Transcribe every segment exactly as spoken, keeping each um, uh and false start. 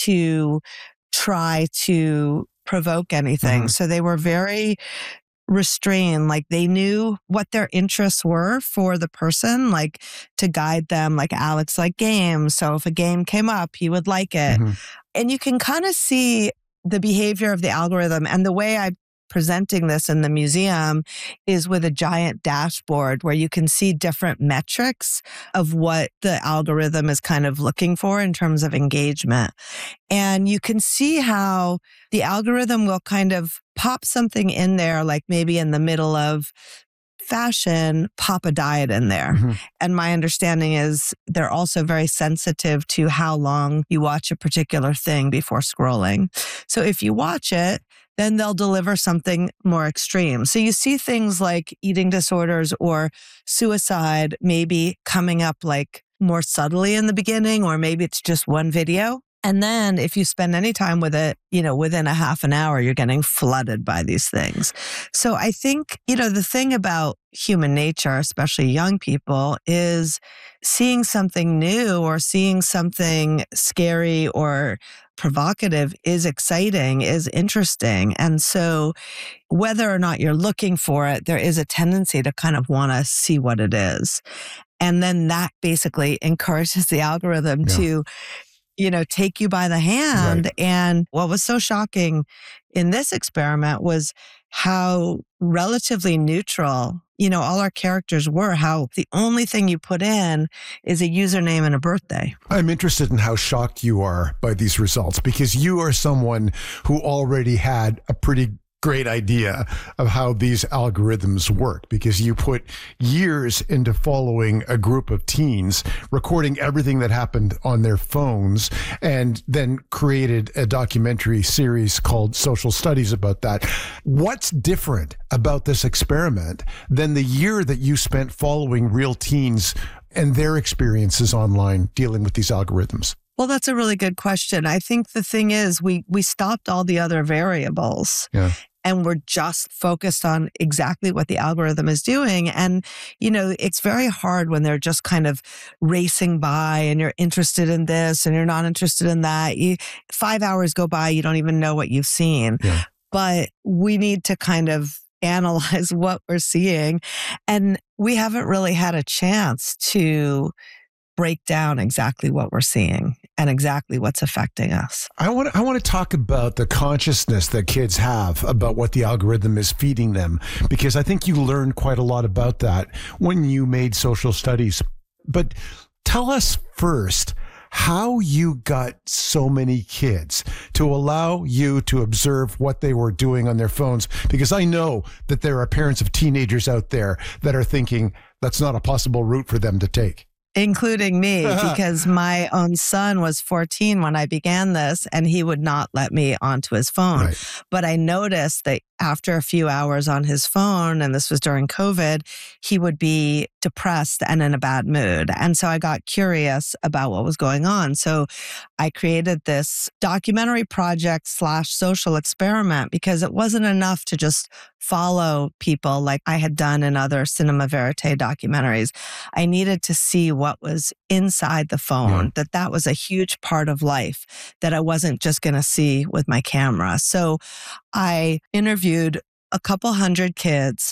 to try to provoke anything. Mm-hmm. So they were very restrained. Like they knew what their interests were for the person, like to guide them. Like Alex liked games. So if a game came up, he would like it. Mm-hmm. And you can kind of see the behavior of the algorithm. And the way I'm presenting this in the museum is with a giant dashboard where you can see different metrics of what the algorithm is kind of looking for in terms of engagement. And you can see how the algorithm will kind of pop something in there, like maybe in the middle of fashion, pop a diet in there. Mm-hmm. And my understanding is they're also very sensitive to how long you watch a particular thing before scrolling. So if you watch it, then they'll deliver something more extreme. So you see things like eating disorders or suicide maybe coming up like more subtly in the beginning, or maybe it's just one video. And then if you spend any time with it, you know, within a half an hour, you're getting flooded by these things. So I think, you know, the thing about human nature, especially young people, is seeing something new or seeing something scary or provocative is exciting, is interesting. And so whether or not you're looking for it, there is a tendency to kind of want to see what it is. And then that basically encourages the algorithm Yeah. to, you know, take you by the hand. Right. And what was so shocking in this experiment was how relatively neutral, you know, all our characters were, how the only thing you put in is a username and a birthday. I'm interested in how shocked you are by these results, because you are someone who already had a pretty great idea of how these algorithms work, because you put years into following a group of teens, recording everything that happened on their phones, and then created a documentary series called Social Studies about that. What's different about this experiment than the year that you spent following real teens and their experiences online dealing with these algorithms? Well, that's a really good question. I think the thing is we we stopped all the other variables. Yeah. And we're just focused on exactly what the algorithm is doing. And, you know, it's very hard when they're just kind of racing by and you're interested in this and you're not interested in that. You, five hours go by, you don't even know what you've seen. Yeah. But we need to kind of analyze what we're seeing. And we haven't really had a chance to break down exactly what we're seeing and exactly what's affecting us. I want I want to talk about the consciousness that kids have about what the algorithm is feeding them, because I think you learned quite a lot about that when you made Social Studies. But tell us first how you got so many kids to allow you to observe what they were doing on their phones, because I know that there are parents of teenagers out there that are thinking that's not a possible route for them to take. Including me, because my own son was fourteen when I began this, and he would not let me onto his phone. Right. But I noticed that after a few hours on his phone, and this was during COVID, he would be depressed and in a bad mood. And so I got curious about what was going on. So I created this documentary project slash social experiment, because it wasn't enough to just follow people like I had done in other cinema verite documentaries. I needed to see what was inside the phone, yeah. that that was a huge part of life that I wasn't just going to see with my camera. So I interviewed a couple hundred kids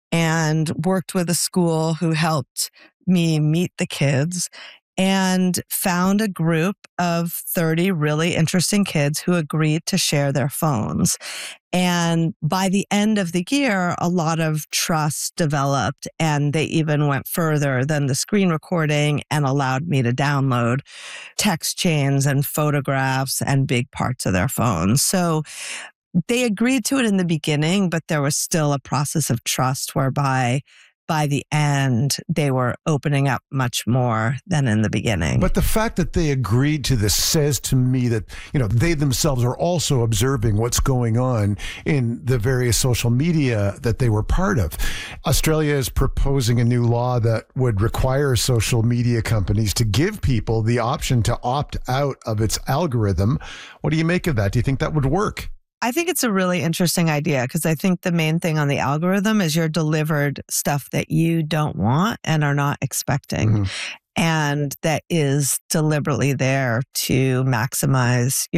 and worked with a school who helped me meet the kids, and found a group of thirty really interesting kids who agreed to share their phones. And by the end of the year, a lot of trust developed, and they even went further than the screen recording and allowed me to download text chains and photographs and big parts of their phones. So they agreed to it in the beginning, but there was still a process of trust whereby by the end, they were opening up much more than in the beginning. But the fact that they agreed to this says to me that, you know, they themselves are also observing what's going on in the various social media that they were part of. Australia is proposing a new law that would require social media companies to give people the option to opt out of its algorithm. What do you make of that? Do you think that would work? I think it's a really interesting idea, because I think the main thing on the algorithm is you're delivered stuff that you don't want and are not expecting. Mm-hmm. And that is deliberately there to maximize your